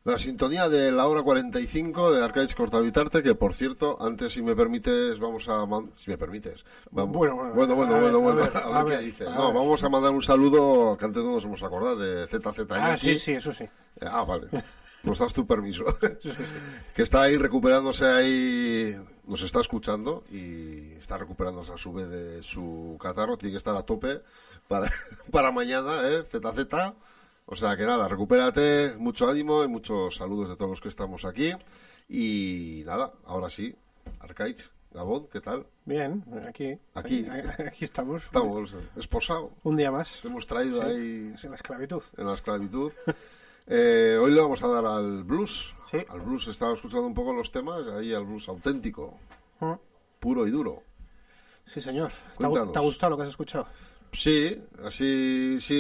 La sintonía de la hora 45 de Arcaiz Cortavitarte, que por cierto, antes, si me permites, si me permites. Bueno. A ver qué dice. No, vamos a mandar un saludo que antes no nos hemos acordado, de ZZ Yankee. Sí, eso sí. Vale. Nos das tu permiso. Que está ahí recuperándose ahí, nos está escuchando y está recuperándose a su vez de su catarro. Tiene que estar a tope para mañana, ZZ. O sea que nada, recupérate, mucho ánimo y muchos saludos de todos los que estamos aquí. Y nada, ahora sí, Arcaiz, Gabón, ¿qué tal? Bien, aquí estamos. Estamos esposados. Un día más. Te hemos traído ahí en la esclavitud. En la esclavitud. Hoy le vamos a dar al blues. Sí. Al blues, estaba escuchando un poco los temas, ahí al blues auténtico, puro y duro. Sí, señor. Cuéntanos. ¿Te ha gustado lo que has escuchado? Sí, así sí.